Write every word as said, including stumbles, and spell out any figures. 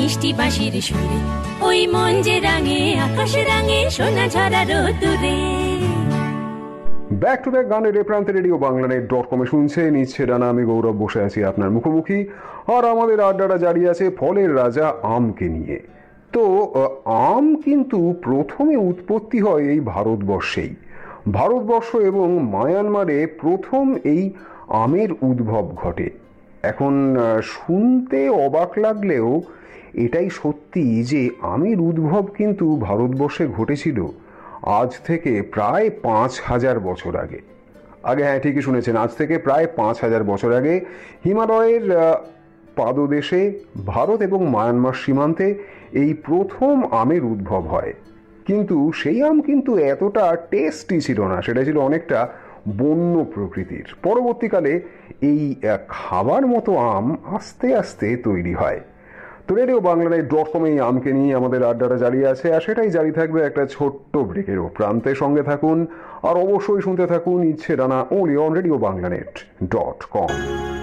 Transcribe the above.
মিষ্টি বাঁশির সুরে, ওই মন যে রাঙে আকাশ রাঙে সোনা ঝরা রোদ্দুরে। ব্যাক টু ব্যাক গানের এ প্রান্তে রেডিও বাংলানেট ডট কমে শুনছেন ইচ্ছে ডানা। আমি গৌরব বসে আছি আপনার মুখোমুখি, আর আমাদের আড্ডাটা জারি আছে ফলের রাজা আমকে নিয়ে। তো আম কিন্তু প্রথমে উৎপত্তি হয় এই ভারতবর্ষেই। ভারতবর্ষ এবং মায়ানমারে প্রথম এই আমের উদ্ভব ঘটে। এখন শুনতে অবাক লাগলেও এটাই সত্যি যে আমের উদ্ভব কিন্তু ভারতবর্ষে ঘটেছিল আজ থেকে প্রায় পাঁচ হাজার বছর আগে। আগে হ্যাঁ, ঠিকই শুনেছেন, আজ থেকে প্রায় পাঁচ হাজার বছর আগে হিমালয়ের পাদদেশে ভারত এবং মায়ানমার সীমান্তে এই প্রথম আমের উদ্ভব হয়। কিন্তু সেই আম কিন্তু এতটা টেস্টি ছিল না, সেটা ছিল অনেকটা বন্য প্রকৃতির। পরবর্তীকালে এই খাবার মতো আম আস্তে আস্তে তৈরি হয়। তো রেডিও বাংলানেট ডট কম এই আমকে নিয়ে আমাদের আড্ডাটা জারি আছে, আর সেটাই জারি থাকবে একটা ছোট্ট ব্রেকেরও। প্রান্তের সঙ্গে থাকুন আর অবশ্যই শুনতে থাকুন ইচ্ছে ডানা, only on radio বাংলানেট dot com.